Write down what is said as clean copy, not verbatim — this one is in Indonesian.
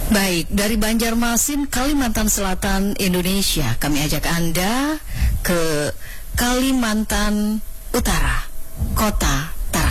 Baik, dari Banjarmasin, Kalimantan Selatan, Indonesia, kami ajak Anda ke Kalimantan Utara, kota